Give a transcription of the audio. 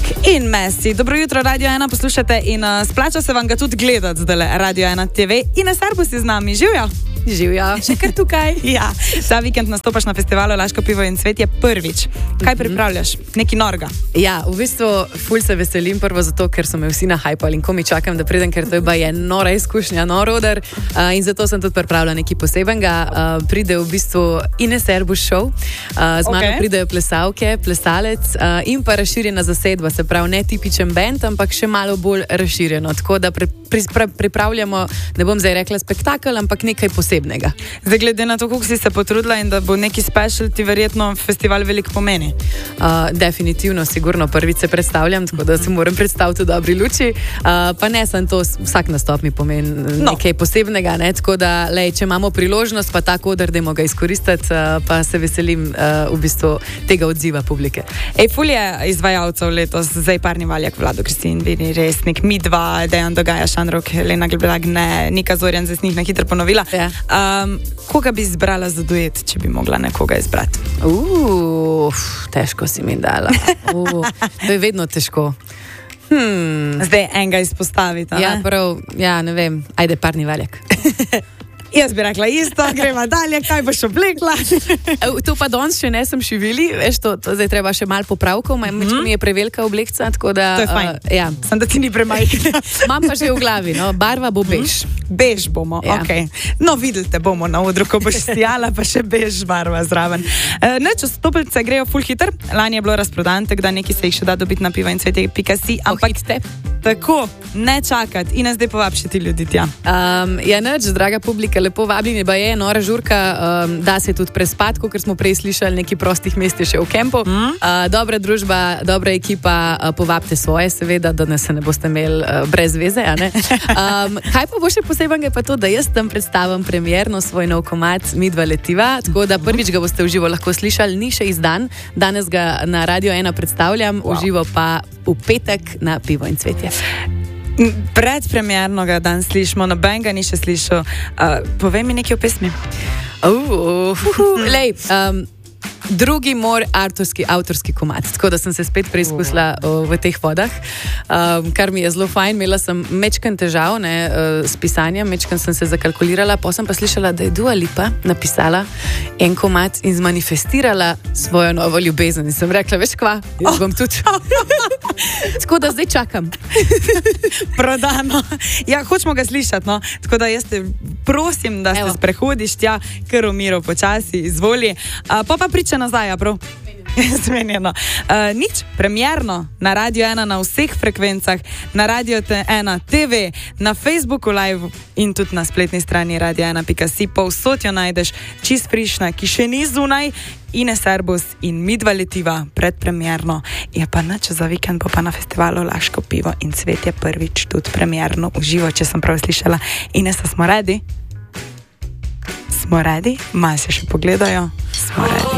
In Messi. Dobro jutro, Radio 1 poslušate in splača se vam ga tudi gledati zdaj Radio 1 TV. Ines Erbus je z nami. Živjo? Živjo, še kar tukaj. Ja, ta vikend nastopaš na festivalu Laško pivo in cvetje prvič. Kaj pripravljaš? Neki norga? Ja, v bistvu ful se veselim prvo zato, ker so me vsi nahajpali in ko mi čakam, da pridem, ker to je nora izkušnja, nor oder in zato sem tudi pripravila nekaj posebenega. Pride v bistvu Ines Erbus show, z mano pridejo plesalke, plesalec in pa razširjena zasedba, se pravi ne tipičen band, ampak še malo bolj razširjeno, tako da pripravljamo, ne bom zdaj rekla spektakel, ampak nekaj posebnega. Zdaj, glede na to, kako si se potrudila in da bo neki special, ti verjetno festival veliko pomeni. Definitivno, sigurno prvič se predstavljam, tako da se moram predstaviti v dobri luči. Pa ne sem to, vsak nastop mi pomeni nekaj posebnega, ne? Tako da, če imamo priložnost, pa tako odr, dajmo ga izkoristiti, pa se veselim v bistvu tega odziva publike. Ful je izvajalcev letos, zdaj Parni Valjak, Vlado Kristin, Vini Resnik, mi dva, Dejan Dogaja, Šandrok, Helena Gleblagne, Nika Zorjan, zdaj sem jih na hitro ponovila. Ja. Koga bi izbrala za duet, če bi mogla nekoga izbrati? Težko si mi dala. To je vedno težko. Zdaj enega izpostaviti. Ja, prav, ne vem. Ajde, Parni Valjak. Jaz bi rekla isto, greva dalje, kaj boš oblekla? To pa danes še ne sem šivili, veš, to zdaj treba še malo popravkov, mi je prevelika oblekca, tako da... To je fajn, sem da ti ni premajhna. Imam pa že v glavi, barva bo bež. Bež bomo, okej. No, vidite bomo na odru, ko boš stijala, pa še bež barva zraven. Vstopnice grejo ful hiter, lani je bilo razprodan, tako da neki se jih še da dobiti na piva in cvetje.si, ampak tako, ne čakati in zdaj povab še ti ljudi tja. Draga publika, lepo vabljeni, pa je nora žurka, da se tudi prespati, ker smo prej slišali nekaj prostih mest še v kempu. Dobra družba, dobra ekipa, povabite svoje, seveda, da se ne boste imeli brez veze. Kaj pa bo še posebej, je pa to, da jaz tam predstavim premierno svoj nov komad Midva letiva, tako da prvič ga boste v živo lahko slišali, ni še izdan, danes ga na Radio 1 predstavljam, v živo pa v petek na Pivo in cvetje. Predpremierno ga dan slišimo, noben ga ni še slišal. Povej mi nekaj o pesmi. Drugi moj avtorski komad, tako da sem se spet preizkusila v teh vodah, kar mi je zelo fajn. Imela sem mečken težav s pisanjem, mečken sem se zakalkulirala, pa sem pa slišala, da je Dua Lipa napisala en komad in zmanifestirala svojo novo ljubezen. In sem rekla, veš kva, jaz bom tudi. Tako da zdaj čakam. Prodano. Ja, hočemo ga slišati, no. Tako da jaz te prosim, da se sprehodiš tja, ker v miru počasi izvoli. Pa priča nazaj, prav? Zmenjeno. Nič, premierno na Radio 1 na vseh frekvencah, na Radio 1 TV, na Facebooku live in tudi na spletni strani radio1.si. Povsod jo najdeš, čist frišna, ki še ni zunaj. Ines Erbus in Midva letiva predpremierno. Je pa nič za vikend, bo pa na festivalu Laško pivo in cvetje prvič tudi premierno v živo, če sem prav slišala. Inesa, smo ready? Smo ready? Malo se še pogledajo. Smo ready.